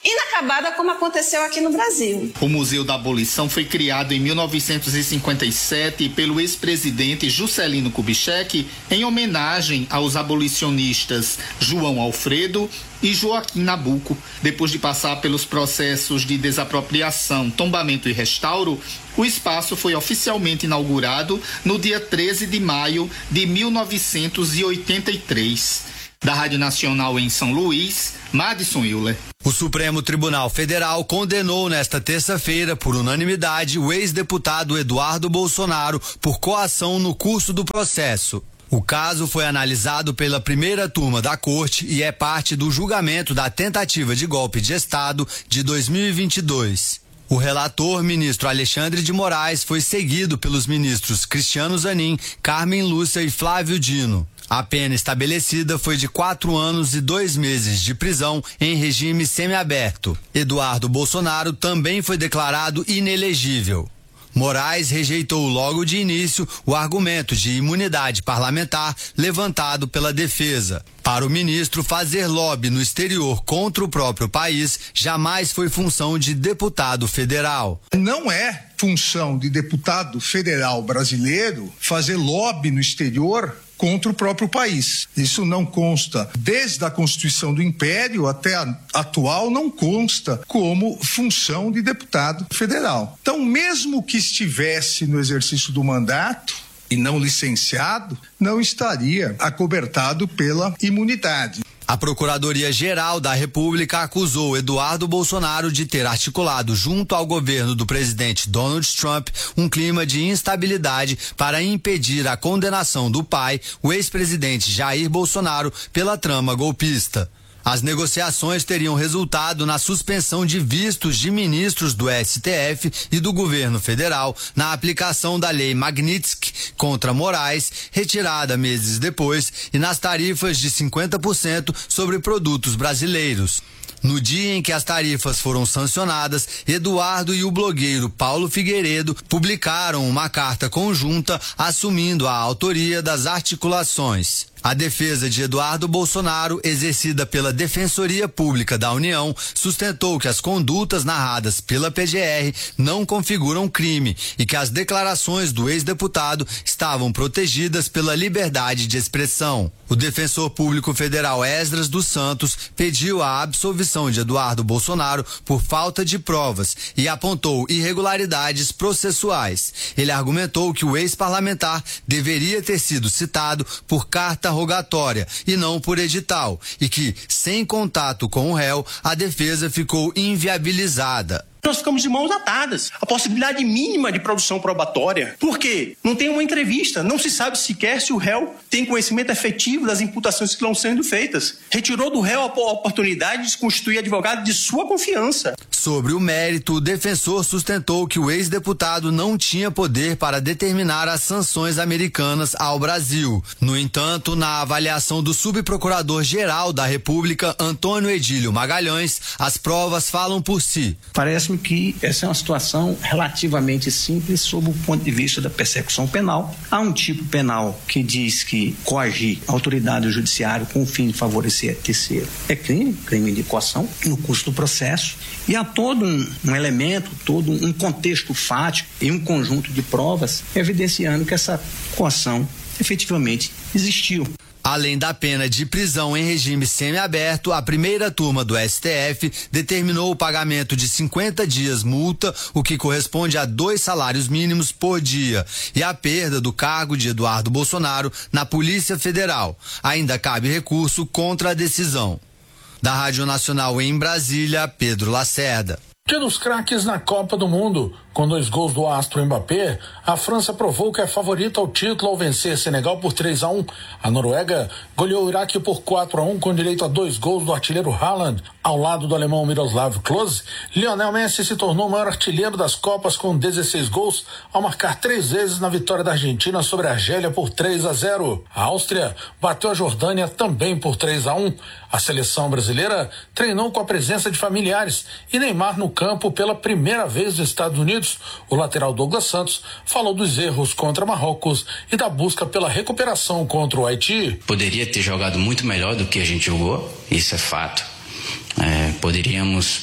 inacabada como aconteceu aqui no Brasil. O Museu da Abolição foi criado em mil novecentos e cinquenta e sete pelo ex-presidente Juscelino Kubitschek em homenagem aos abolicionistas João Alfredo e Joaquim Nabuco. Depois de passar pelos processos de desapropriação, tombamento e restauro, o espaço foi oficialmente inaugurado no dia treze de maio de mil novecentos e oitenta e três. Da Rádio Nacional em São Luís, Madison Euler. O Supremo Tribunal Federal condenou nesta terça-feira, por unanimidade, o ex-deputado Eduardo Bolsonaro por coação no curso do processo. O caso foi analisado pela primeira turma da Corte e é parte do julgamento da tentativa de golpe de Estado de dois mil e vinte e dois. O relator, ministro Alexandre de Moraes, foi seguido pelos ministros Cristiano Zanin, Carmen Lúcia e Flávio Dino. A pena estabelecida foi de quatro anos e dois meses de prisão em regime semiaberto. Eduardo Bolsonaro também foi declarado inelegível. Moraes rejeitou logo de início o argumento de imunidade parlamentar levantado pela defesa. Para o ministro, fazer lobby no exterior contra o próprio país jamais foi função de deputado federal. Não é função de deputado federal brasileiro fazer lobby no exterior contra o próprio país. Isso não consta, desde a Constituição do Império até a atual, não consta como função de deputado federal. Então, mesmo que estivesse no exercício do mandato e não licenciado, não estaria acobertado pela imunidade. A Procuradoria-Geral da República acusou Eduardo Bolsonaro de ter articulado junto ao governo do presidente Donald Trump um clima de instabilidade para impedir a condenação do pai, o ex-presidente Jair Bolsonaro, pela trama golpista. As negociações teriam resultado na suspensão de vistos de ministros do S T F e do governo federal na aplicação da lei Magnitsky contra Moraes, retirada meses depois, e nas tarifas de cinquenta por cento sobre produtos brasileiros. No dia em que as tarifas foram sancionadas, Eduardo e o blogueiro Paulo Figueiredo publicaram uma carta conjunta assumindo a autoria das articulações. A defesa de Eduardo Bolsonaro, exercida pela Defensoria Pública da União, sustentou que as condutas narradas pela P G R não configuram crime e que as declarações do ex-deputado estavam protegidas pela liberdade de expressão. O defensor público federal Esdras dos Santos pediu a absolvição de Eduardo Bolsonaro por falta de provas e apontou irregularidades processuais. Ele argumentou que o ex-parlamentar deveria ter sido citado por carta rogatória e não por edital, e que, sem contato com o réu, a defesa ficou inviabilizada. Nós ficamos de mãos atadas. A possibilidade mínima de produção probatória. Por quê? Não tem uma entrevista. Não se sabe sequer se o réu tem conhecimento efetivo das imputações que estão sendo feitas. Retirou do réu a oportunidade de se constituir advogado de sua confiança. Sobre o mérito, o defensor sustentou que o ex-deputado não tinha poder para determinar as sanções americanas ao Brasil. No entanto, na avaliação do subprocurador-geral da República, Antônio Edílio Magalhães, as provas falam por si. Parece que essa é uma situação relativamente simples sob o ponto de vista da persecução penal. Há um tipo penal que diz que coagir a autoridade do judiciário com o fim de favorecer a terceiro é crime, crime de coação no curso do processo. E há todo um, um elemento, todo um contexto fático e um conjunto de provas evidenciando que essa coação efetivamente existiu. Além da pena de prisão em regime semiaberto, a primeira turma do S T F determinou o pagamento de cinquenta dias multa, o que corresponde a dois salários mínimos por dia, e a perda do cargo de Eduardo Bolsonaro na Polícia Federal. Ainda cabe recurso contra a decisão. Da Rádio Nacional em Brasília, Pedro Lacerda. Dia dos craques na Copa do Mundo. Com dois gols do astro Mbappé, a França provou que é favorita ao título ao vencer Senegal por três a um. A Noruega goleou o Iraque por quatro a um com direito a dois gols do artilheiro Haaland. Ao lado do alemão Miroslav Klose, Lionel Messi se tornou o maior artilheiro das Copas com dezesseis gols ao marcar três vezes na vitória da Argentina sobre a Argélia por três a zero. A Áustria bateu a Jordânia também por três a um. A seleção brasileira treinou com a presença de familiares e Neymar no campo pela primeira vez nos Estados Unidos. O lateral Douglas Santos falou dos erros contra Marrocos e da busca pela recuperação contra o Haiti. Poderia ter jogado muito melhor do que a gente jogou, isso é fato. É, poderíamos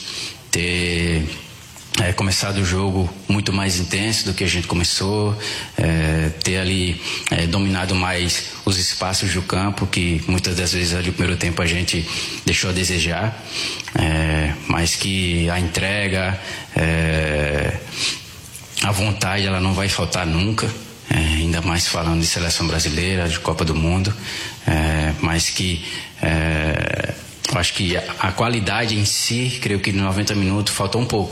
ter É, começado o jogo muito mais intenso do que a gente começou, é, ter ali é, dominado mais os espaços do campo, que muitas das vezes ali no primeiro tempo a gente deixou a desejar, é, mas que a entrega, é, a vontade, ela não vai faltar nunca, é, ainda mais falando de seleção brasileira, de Copa do Mundo, é, mas que é, eu acho que a, a qualidade em si, creio que nos noventa minutos faltou um pouco,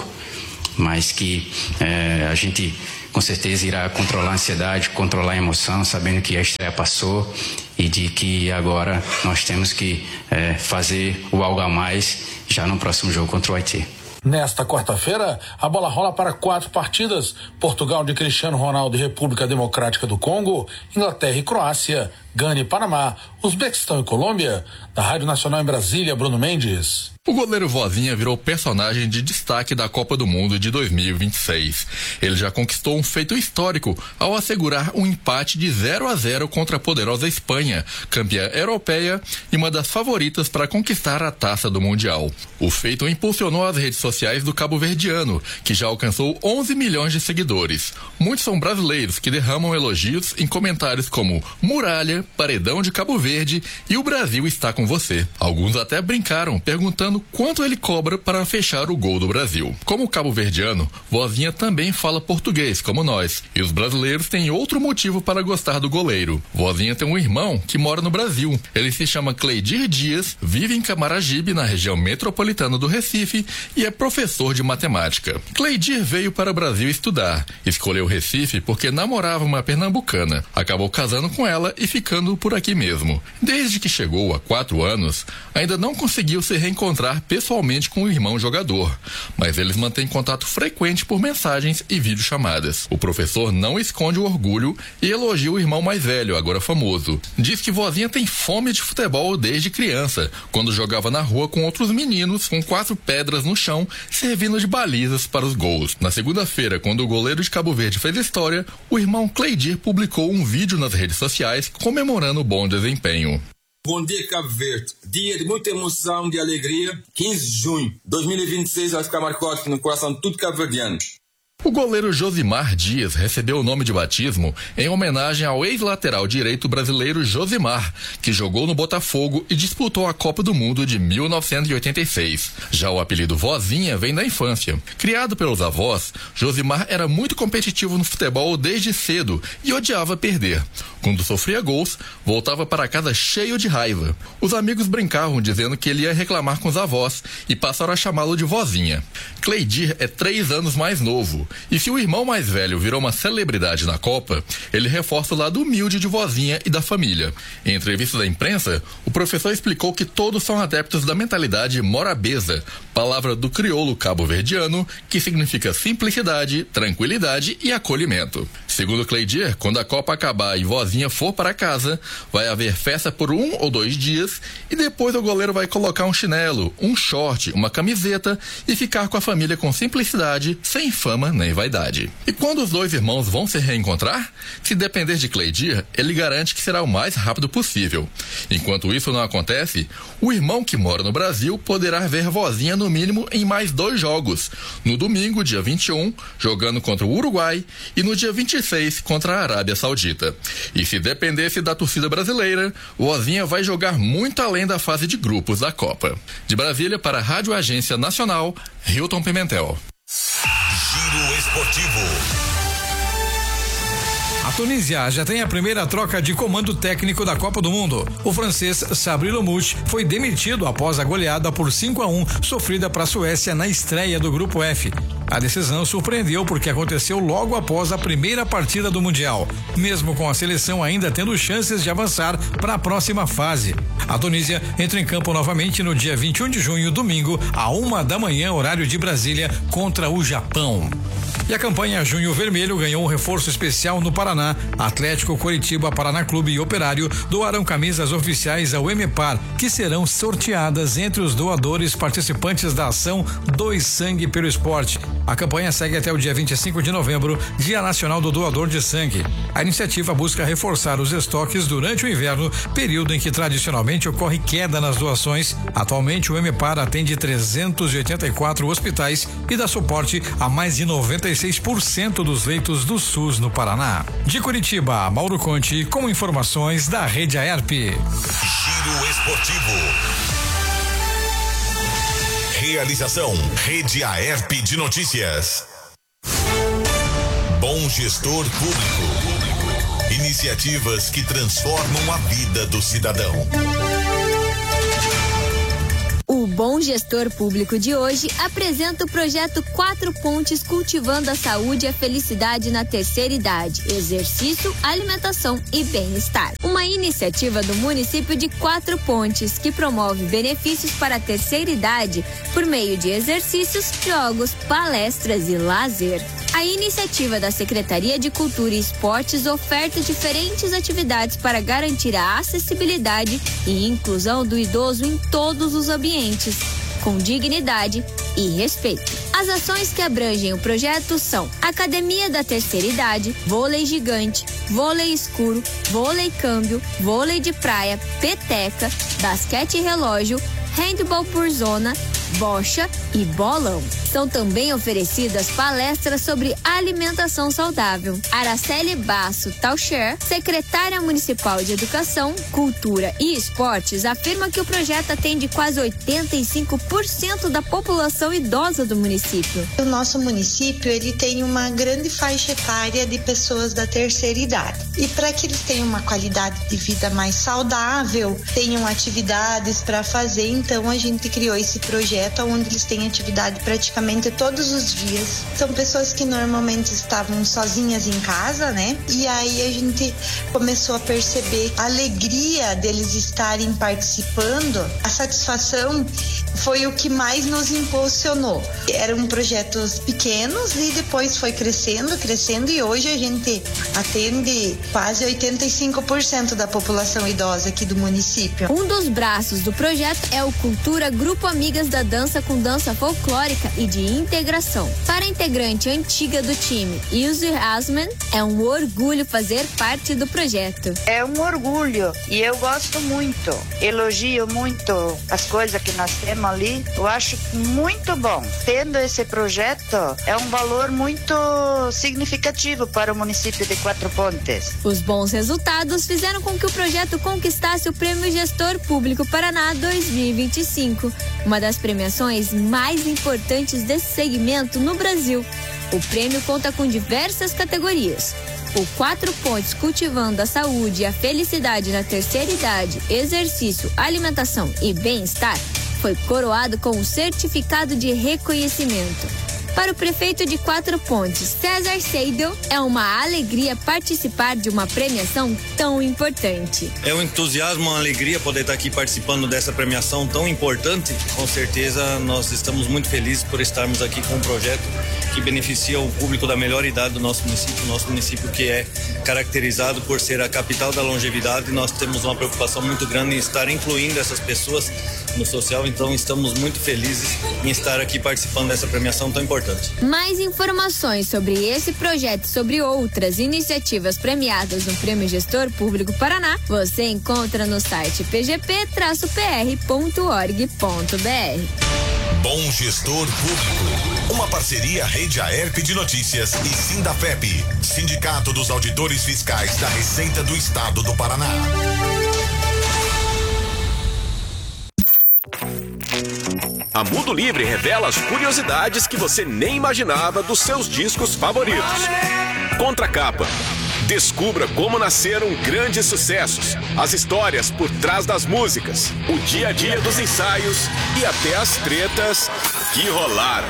mas que é, a gente com certeza irá controlar a ansiedade, controlar a emoção, sabendo que a estreia passou e de que agora nós temos que é, fazer o algo a mais já no próximo jogo contra o Haiti. Nesta quarta-feira, a bola rola para quatro partidas: Portugal de Cristiano Ronaldo e República Democrática do Congo, Inglaterra e Croácia, Gana e Panamá, Uzbequistão e Colômbia. Da Rádio Nacional em Brasília, Bruno Mendes. O goleiro Vozinha virou personagem de destaque da Copa do Mundo de dois mil e vinte e seis. Ele já conquistou um feito histórico ao assegurar um empate de zero a zero contra a poderosa Espanha, campeã europeia e uma das favoritas para conquistar a taça do Mundial. O feito impulsionou as redes sociais do cabo-verdiano, que já alcançou onze milhões de seguidores. Muitos são brasileiros que derramam elogios em comentários como Muralha, Paredão de Cabo Verde e o Brasil está com você. Alguns até brincaram, perguntando quanto ele cobra para fechar o gol do Brasil. Como cabo-verdiano, Vozinha também fala português, como nós, e os brasileiros têm outro motivo para gostar do goleiro. Vozinha tem um irmão que mora no Brasil. Ele se chama Cleidir Dias, vive em Camaragibe, na região metropolitana do Recife, e é professor de matemática. Cleidir veio para o Brasil estudar. Escolheu Recife porque namorava uma pernambucana. Acabou casando com ela e ficando por aqui mesmo. Desde que chegou há quatro anos, ainda não conseguiu se reencontrar pessoalmente com o irmão jogador, mas eles mantêm contato frequente por mensagens e videochamadas. O professor não esconde o orgulho e elogia o irmão mais velho, agora famoso. Diz que Vozinha tem fome de futebol desde criança, quando jogava na rua com outros meninos com quatro pedras no chão, servindo de balizas para os gols. Na segunda-feira, quando o goleiro de Cabo Verde fez história, o irmão Cleidir publicou um vídeo nas redes sociais comemorando o bom desempenho. Bom dia, Cabo Verde. Dia de muita emoção, de alegria. quinze de junho de dois mil e vinte e seis vai ficar marcado no coração de todo cabo-verdiano. O goleiro Josimar Dias recebeu o nome de batismo em homenagem ao ex-lateral direito brasileiro Josimar, que jogou no Botafogo e disputou a Copa do Mundo de mil novecentos e oitenta e seis. Já o apelido Vozinha vem da infância. Criado pelos avós, Josimar era muito competitivo no futebol desde cedo e odiava perder. Quando sofria gols, voltava para casa cheio de raiva. Os amigos brincavam dizendo que ele ia reclamar com os avós e passaram a chamá-lo de Vozinha. Cleidir é três anos mais novo. E se o irmão mais velho virou uma celebridade na Copa, ele reforça o lado humilde de Vozinha e da família. Em entrevista da imprensa, o professor explicou que todos são adeptos da mentalidade morabeza, palavra do crioulo cabo-verdiano, que significa simplicidade, tranquilidade e acolhimento. Segundo Cleidir, quando a Copa acabar e Vozinha for para casa, vai haver festa por um ou dois dias e depois o goleiro vai colocar um chinelo, um short, uma camiseta e ficar com a família com simplicidade, sem fama nem vaidade. E quando os dois irmãos vão se reencontrar? Se depender de Cleidir, ele garante que será o mais rápido possível. Enquanto isso não acontece, o irmão que mora no Brasil poderá ver Vozinha no mínimo em mais dois jogos. No domingo, dia vinte e um, jogando contra o Uruguai e no dia vinte e seis contra a Arábia Saudita. E se dependesse da torcida brasileira, Vozinha vai jogar muito além da fase de grupos da Copa. De Brasília para a Rádio Agência Nacional, Hilton Pimentel. Giro Esportivo. A Tunísia já tem a primeira troca de comando técnico da Copa do Mundo. O francês Sabri Lamouche foi demitido após a goleada por cinco a um sofrida para a Suécia na estreia do Grupo F. A decisão surpreendeu porque aconteceu logo após a primeira partida do Mundial, mesmo com a seleção ainda tendo chances de avançar para a próxima fase. A Tunísia entra em campo novamente no dia vinte e um de junho, domingo, a uma da manhã, horário de Brasília, contra o Japão. E a campanha Junho Vermelho ganhou um reforço especial no Paraná. Atlético, Coritiba, Paraná Clube e Operário doaram camisas oficiais ao EMEPAR, que serão sorteadas entre os doadores participantes da ação Doe Sangue pelo Esporte. A campanha segue até o dia vinte e cinco de novembro, Dia Nacional do Doador de Sangue. A iniciativa busca reforçar os estoques durante o inverno, período em que tradicionalmente ocorre queda nas doações. Atualmente, o EMEPAR atende trezentos e oitenta e quatro hospitais e dá suporte a mais de noventa e seis por cento dos leitos do SUS no Paraná. De Curitiba, Mauro Conte, com informações da Rede Aerp. Giro Esportivo. Realização Rede Aerp de Notícias. Bom Gestor Público. Iniciativas que transformam a vida do cidadão. O Bom Gestor Público de hoje apresenta o projeto Quatro Pontes Cultivando a Saúde e a Felicidade na Terceira Idade, Exercício, Alimentação e Bem-Estar. Uma iniciativa do município de Quatro Pontes que promove benefícios para a terceira idade por meio de exercícios, jogos, palestras e lazer. A iniciativa da Secretaria de Cultura e Esportes oferta diferentes atividades para garantir a acessibilidade e inclusão do idoso em todos os ambientes, com dignidade e respeito. As ações que abrangem o projeto são Academia da Terceira Idade, vôlei gigante, vôlei escuro, vôlei câmbio, vôlei de praia, peteca, basquete relógio, handball por zona, bocha e bolão. São também oferecidas palestras sobre alimentação saudável. Araceli Basso Taucher, secretária municipal de Educação, Cultura e Esportes, afirma que o projeto atende quase oitenta e cinco por cento da população idosa do município. O nosso município, ele tem uma grande faixa etária de pessoas da terceira idade. E para que eles tenham uma qualidade de vida mais saudável, tenham atividades para fazer, então a gente criou esse projeto onde eles têm atividade praticamente todos os dias. São pessoas que normalmente estavam sozinhas em casa, né? E aí a gente começou a perceber a alegria deles estarem participando. A satisfação foi o que mais nos impulsionou. Eram projetos pequenos e depois foi crescendo, crescendo e hoje a gente atende quase oitenta e cinco por cento da população idosa aqui do município. Um dos braços do projeto é o Cultura Grupo Amigas da Dança com dança folclórica e de integração. Para a integrante antiga do time, Ilse Asman, é um orgulho fazer parte do projeto. É um orgulho e eu gosto muito, elogio muito as coisas que nós temos ali, eu acho muito bom. Tendo esse projeto, é um valor muito significativo para o município de Quatro Pontes. Os bons resultados fizeram com que o projeto conquistasse o Prêmio Gestor Público Paraná dois mil e vinte e cinco, uma das premiações mais importantes desse segmento no Brasil. O prêmio conta com diversas categorias. O Quatro Pontes Cultivando a Saúde e a Felicidade na Terceira Idade, Exercício, Alimentação e Bem-Estar foi coroado com o certificado de reconhecimento. Para o prefeito de Quatro Pontes, César Seidel, é uma alegria participar de uma premiação tão importante. É um entusiasmo, uma alegria poder estar aqui participando dessa premiação tão importante. Com certeza nós estamos muito felizes por estarmos aqui com um projeto que beneficia o público da melhor idade do nosso município, nosso município que é caracterizado por ser a capital da longevidade. Nós temos uma preocupação muito grande em estar incluindo essas pessoas no social, então estamos muito felizes em estar aqui participando dessa premiação tão importante. Mais informações sobre esse projeto e sobre outras iniciativas premiadas no Prêmio Gestor Público Paraná, você encontra no site p g p traço p r ponto org ponto b r. Bom Gestor Público, uma parceria Rede Aerp de Notícias e Sindafep, Sindicato dos Auditores Fiscais da Receita do Estado do Paraná. A Mundo Livre revela as curiosidades que você nem imaginava dos seus discos favoritos. Contracapa. Descubra como nasceram grandes sucessos, as histórias por trás das músicas, o dia a dia dos ensaios e até as tretas que rolaram.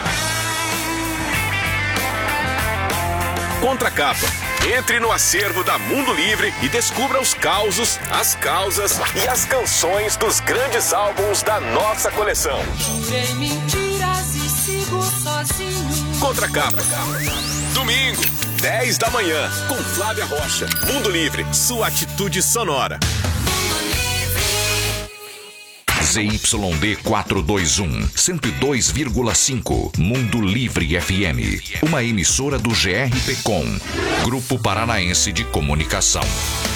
Contracapa. Entre no acervo da Mundo Livre e descubra os causos, as causas e as canções dos grandes álbuns da nossa coleção. Sem mentiras e sigo sozinho. Contracapa. Domingo, dez da manhã, com Flávia Rocha. Mundo Livre, sua atitude sonora. Z Y D quatrocentos e vinte e um, cento e dois vírgula cinco, Mundo Livre F M. Uma emissora do G R P Com, Grupo Paranaense de Comunicação.